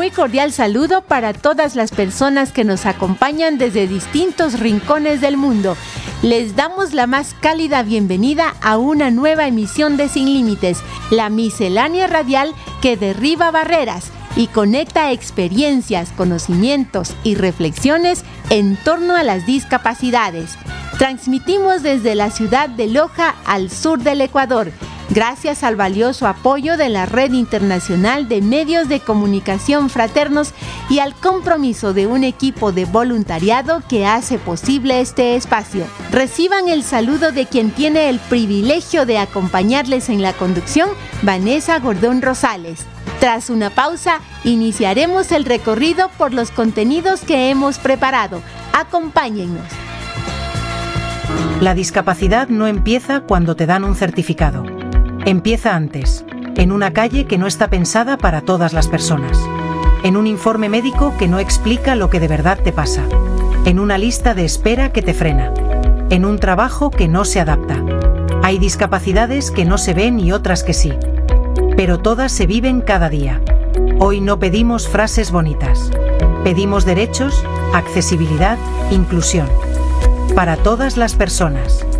muy cordial saludo para todas las personas que nos acompañan desde distintos rincones del mundo. Les damos la más cálida bienvenida a una nueva emisión de Sin Límites, la miscelánea radial que derriba barreras y conecta experiencias, conocimientos y reflexiones en torno a las discapacidades. Transmitimos desde la ciudad de Loja al sur del Ecuador, gracias al valioso apoyo de la Red Internacional de Medios de Comunicación Fraternos y al compromiso de un equipo de voluntariado que hace posible este espacio. Reciban el saludo de quien tiene el privilegio de acompañarles en la conducción, Vanessa Gordón Rosales. Tras una pausa, iniciaremos el recorrido por los contenidos que hemos preparado. Acompáñennos. La discapacidad no empieza cuando te dan un certificado. Empieza antes, en una calle que no está pensada para todas las personas, en un informe médico que no explica lo que de verdad te pasa, en una lista de espera que te frena, en un trabajo que no se adapta. Hay discapacidades que no se ven y otras que sí, pero todas se viven cada día. Hoy no pedimos frases bonitas, pedimos derechos, accesibilidad, inclusión. Para todas las personas.